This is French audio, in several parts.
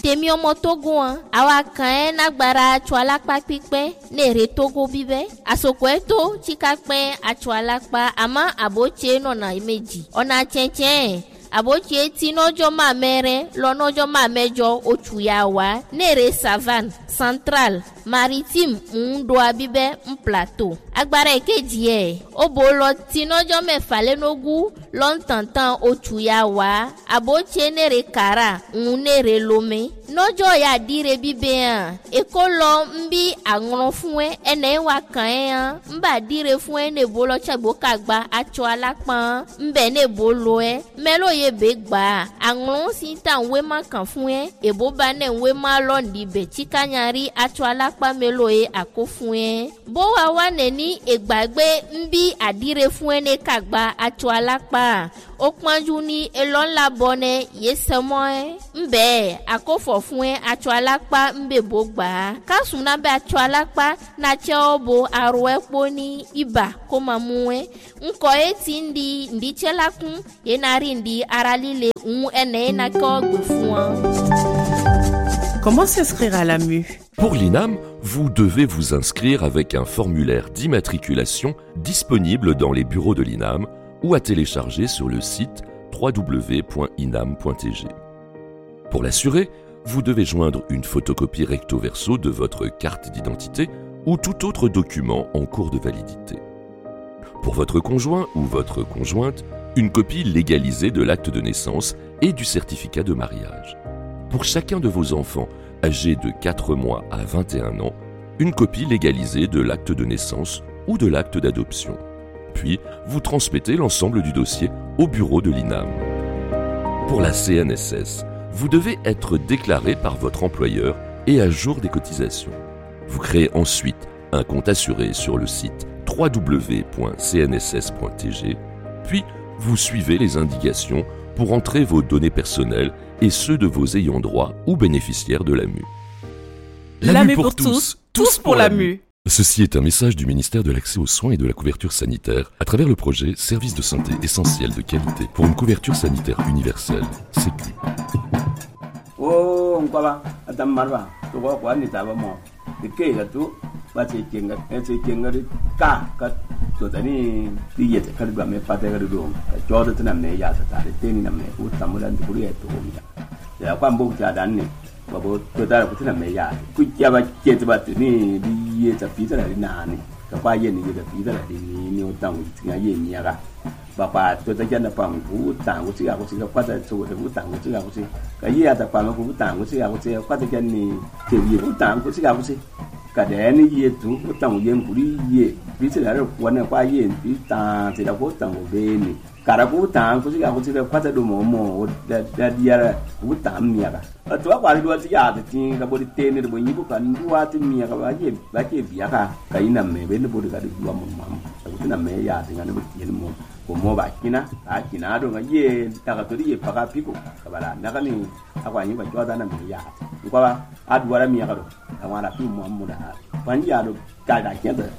Temi omo Togo awa kan nagbara atwalakpa pipe nere Togo bibe asoko eto chikakpe atwalakpa ama aboche nona imeji ona chenchen aboche ti nojo mamere lo nojo mamejo otuyawa nere savane central maritime ndo abibe plateau agbara ekeji obolo ti nojo mefale nogu lontantan otuyawa aboche nere kara nere lome nojo ya dire bibe ekolo mbi agron fún ene wa kan mba dire fún ne bolo chagbo kagba acho alapa mbe ne bolo melo ye begba agron si tan we ma kan fún ebo ba ne we ma londi be chikanyari acho alapa melo ako fún bo wa ne ni egbagbe mbi adire fún ne kagba acho alapa okpanju ni elon la bone yesemo mbe akofo fún acho alapa mbe bogba kasuna be acho alapa na cheobo arwepo ni iba koma muwe nko eti ndi chelakun yenari ndi aralile ene na ko gbe fún. Comment s'inscrire à l'AMU? Pour l'INAM, vous devez vous inscrire avec un formulaire d'immatriculation disponible dans les bureaux de l'INAM ou à télécharger sur le site www.inam.tg. Pour l'assurer, vous devez joindre une photocopie recto verso de votre carte d'identité ou tout autre document en cours de validité. Pour votre conjoint ou votre conjointe, une copie légalisée de l'acte de naissance et du certificat de mariage. Pour chacun de vos enfants âgés de 4 mois à 21 ans, une copie légalisée de l'acte de naissance ou de l'acte d'adoption. Puis, vous transmettez l'ensemble du dossier au bureau de l'INAM. Pour la CNSS, vous devez être déclaré par votre employeur et à jour des cotisations. Vous créez ensuite un compte assuré sur le site www.cnss.tg, puis vous suivez les indications pour entrer vos données personnelles et ceux de vos ayants droit ou bénéficiaires de l'AMU. L'AMU pour tous, tous pour l'AMU. Ceci est un message du ministère de l'Accès aux soins et de la couverture sanitaire à travers le projet Services de santé essentiels de qualité pour une couverture sanitaire universelle, Sécu. babo totara kutina meya kujaba kete batini biye tapita la nani kapa ye ni ye tapita la ni otangu tinga ye miyaga baba totajana pam utangu tiga kusiga kwata so de utangu tiga kusiga kaye ata pam ku utangu tiga kusiga kwata jani tebi utangu kusiga kusiga kadeni ye tu utangu ye mburi ye bitira ro wana kwa ye bita tira ko utangu beni kara ku utangu kusiga kwata do momo da diara utangu miyaga atwa kwa ndo ati ya tin ka bodi tene de bonyi ko kan duwa ti miya ka ba ke biya ka kaina me be ne bodi ka duwa mo mam ko na me ya tin ne bodi mo ko mo ba kina a kina do ngaye ta ka to ye pa ka piko ka bala na ka ni akwa nyi ba jwa na me ya ko ba adwa ra miya ka do ka wala fi mo mo da ban ya do ka da ke da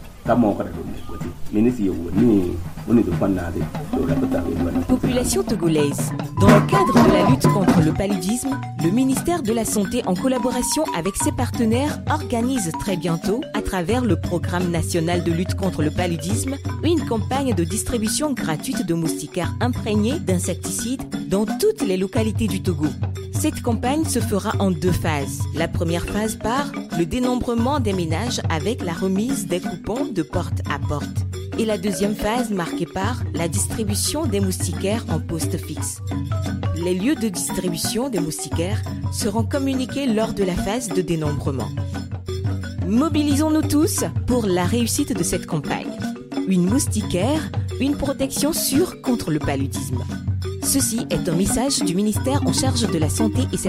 Population togolaise. Dans le cadre de la lutte contre le paludisme, le ministère de la Santé, en collaboration avec ses partenaires, organise très bientôt, à travers le programme national de lutte contre le paludisme, une campagne de distribution gratuite de moustiquaires imprégnés d'insecticides dans toutes les localités du Togo. Cette campagne se fera en 2 phases. La première phase par le dénombrement des ménages avec la remise des coupons de porte à porte. Et la deuxième phase marquée par la distribution des moustiquaires en poste fixe. Les lieux de distribution des moustiquaires seront communiqués lors de la phase de dénombrement. Mobilisons-nous tous pour la réussite de cette campagne. Une moustiquaire, une protection sûre contre le paludisme. Ceci est un message du ministère en charge de la santé et